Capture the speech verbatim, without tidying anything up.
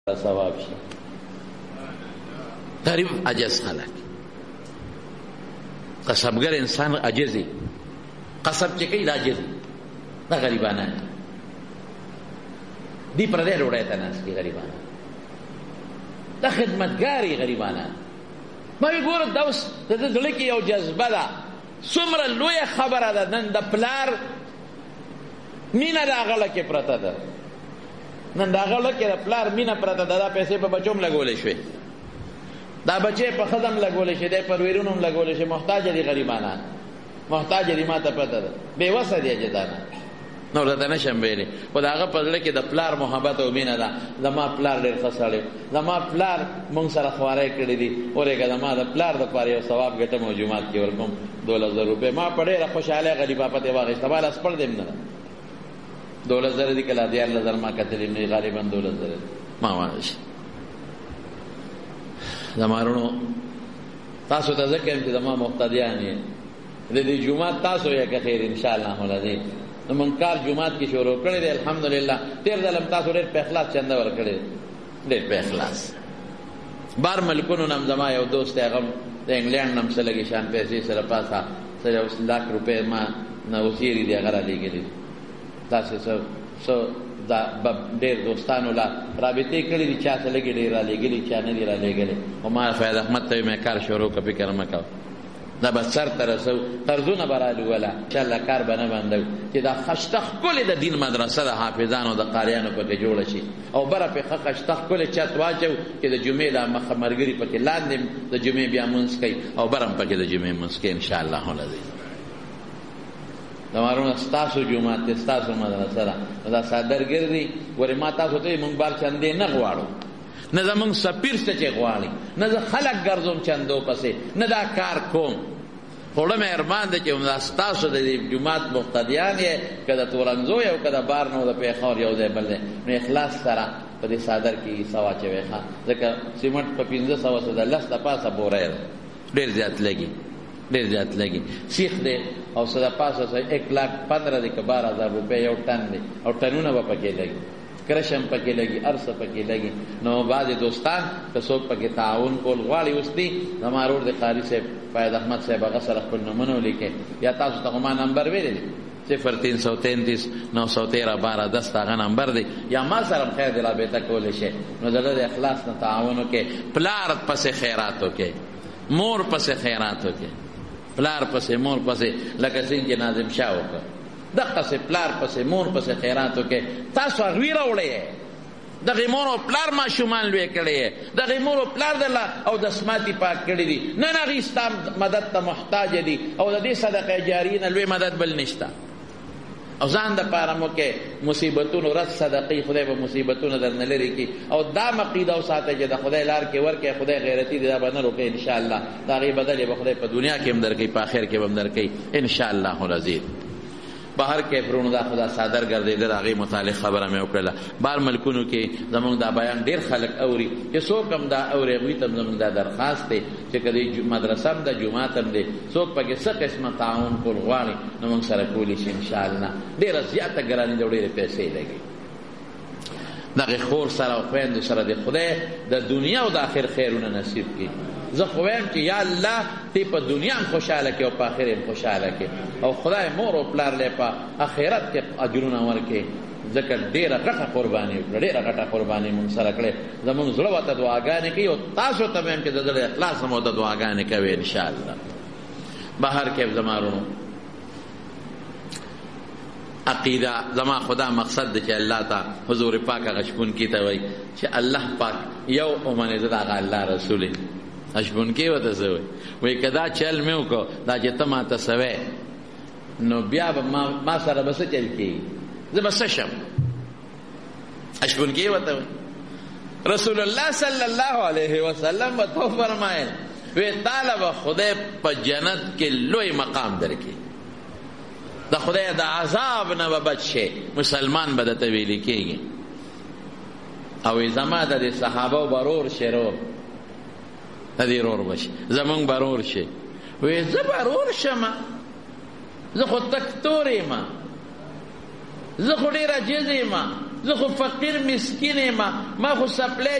ثواب شي. غریب عجز خلک، قصبګر انسان عجزي، قصب چې کوي دا عجز دا غریبانه دی، پردې ډوډۍ ته ناست دي غریبانه، دا خدمتګاري غریبانه. ما وی ګوره دا اوس د ده زړه کې یو جذبه ده، څومره لویه خبره ده، نن د پلار مینه د هغه لکې پرته ده، نن د هغه لکې د پلار مینه پرته ده. دا پیسې په بچو هم لګولی شوې، دا بچې په ښځه هم لګولی شي، دی پر ویرونو هم لګولی شي. محتاجه دي غریبانان، محتاجه دي، ما ته پته ده، بېوسه دي عجزانه، نور درته نشم ویلی. خو د هغه په زړه کې د پلار محبت او مینه ده. زما پلار ډېر ښه سړی، زما پلار مونږ سره خوارۍ کړي دي، ورېږه زما د پلار دپاره یو ثواب ګټم او جومات کې ورکوم دولس زره روپۍ. ما په ډېره خوشحالۍ غریباپت یې واخېسته، ما لاس پړ دی هم نه ده، دولس زره دي که لا دیارلس زره ما کتلي هم نه، غالبا دولس زره ما واخېست. زما وروڼو تاسو ته ځکه یم چې زما مقتدیان یې، د دې جومات تاسو یې که خیر انشاءالله العظیم. نو مونږ کار جومات کې شروع کړی دی الحمدلله. تېر ځل هم تاسو ډېر په اخلاص چنده ورکړې، ډېر په اخلاص. بار ملکونو نه هم زما یو دوست دی، هغه هم د انګلینډ نه هم څه لږې شان پیسې سره پاسه څه یو لاک روپۍ ما نه اوسېري دي، هغه رالېږلي داسې څه څه دا ډېر دوستانو لا رابطې کړي دي، چا څه لږې ډېر رالېږلي، چا نه دي رالېږلي. خو ما فیض احمد ته مې کار شروع کړ، فکر مه کوه دا به سر ته رسو، قرضونه به رالوله، انشاءالله کار به نه بندوو چې دا خشته ښکلې د دین مدرسه د حافظانو د قاریانو پکې جوړه شي، او بره پې ښه خشته ښکلې چت واچو چې د جمعې دا مخه ملګري پکې لاندې د جمعې بیا مونځ کوي، او بره هم پکې د جمعې مونځ کوي انشاءالله العظیم. زما وروڼه ستاسو جومات دی، ستاسو مدرسه ده، نو دا څادر ګرځي. ګورې ما تاسو ته موږ بار چندې نه غواړو، نه زمونږ سفیر څه چې غواړي، نه زه خلک ګرځوم چندو پسې، نه دا کار کوم. خوړه مې ارمان دی چې همدا ستاسو د دې جومات مقتدیان یې، که د تورنځو یې او که د بار نه او د پېښور یو ځای بل دی، نو اخلاص سره په دې څادر کې حصه واچوئ ښه، ځکه سیمنټ په پنځه سوه څه د لس د پاسه بوری ده، ډېر زیات لګي، ډېر زیات لګي. سیخ دی او څه د پاسه څه ایک لاک پندره دی که بار هزار روپۍ یو ټن دی، او ټنونه به پکې لګي، کرشم پکې لګي، ارسه پکې لګي. نو بعضې دوستان که څوک پکې تعاون کول غواړي، اوس دی زما ورور د قاري صاحب فیض احمد صاحب، هغه سره خپل نومونه ولیکئ، یا تاسو ته خو ما نمبر ویلی دی صفر تین سو تینتیس نو سو تیرہ بارہ دس، هغه نمبر دی، یا ما سره هم خیر د رابطه کولی شئ. نو د ده د اخلاص نه تعاون وکړئ، پلار پسې خیرات وکړئ، مور پسې خیرات وکړئ، پلار پسې مور پسې، لکه څنګه چې ناظم شاه وکړه، دقسې پلار پسې مور پسې خیرات وکړئ. تاسو هغوی راوړئ، دغې مور او پلار ماشومان لوی کړی، دغې مور او پلار درله اودسماتي پاک کړي دي، نن هغوی ستا مدد ته محتاجه دي، او د دې صدقه جاریې نه لوی مدد بل نشته. او ځان دپاره مو کې مصیبتونو رد صدقې، خدای به مصیبتونه درنه لرې کړي. او دا مقیده وساته چې د خدای لار کې ورکړې، خدای غیرتي دی دا به نه روکړي انشاءالله، د هغې بدل یې به خدای په دنیا کې هم درکوي، په آخر کې به هم درکوي انشاءالله العظیم. بهر کې فرونو دا خدا صادر ګرځېده، د هغې متعلق خبره مې وکړله. بهر ملکونو کې زمونږ دا بیان ډېر خلک اوري، چې څوک هم دا اوري، هغوی ته هم زمونږ دا درخواست دی چې که د مدرسه هم ده، جومات هم دی، څوک پکې څه قسمه تعاون کول غواړي، نو موږ سره کولی شي انشاءالله. ډېره زیاته ګراني ده او ډېرې پیسې لګي. دغې خور سره او خویندو سره د خدای د دنیا او د آخر خیرونه نصیب کړي. زه خو وایم چې یا الله تی په دنیا هم خوشحاله کړي او په آخر هم خوشحاله کړي، او خدای مور او پلار لی په آخرت کې اجرونه ورکړي، ځکه ډېره غټه قرباني وکړه، ډېره غټه قرباني مونږ سره کړې. زمونږ زړه ورته دعاګانې کوي، او تاسو ته به هم چې د زړه اخلاص هم ورته دعاګانې کوي انشاءالله. بهر کې زما وروڼو عقیده زما خدا مقصد دی چې الله ته حضور پاک هغه شپونکي ته وایي چې الله پاک یو ومنې، زه د هغه الله رسول یم. شپونکي ورته څه وایي؟ وایي که دا چل مې وکړو، دا چې ته ماته څه وایې، نو بیا به ما سره به څه چل کېږي، زه به څه شم؟ شپونکي ورته وایي. رسول الله صلی الله علیه وسلم به تو فرمایل، وی تعالی به خدای په جنت کې لوی مقام درکړي، د خدای د عذاب نه به بچ شي، مسلمان به درته ویلې کېږي. او زما د دې صحابو به رور شي، رور د دې رور به شي، زمونږ به رور شي. وی زه به رور شم، زه خو تک تور یم، زه خو ډېر عجز یم، زه خو فقیر مسکین یم، ما خو سپلی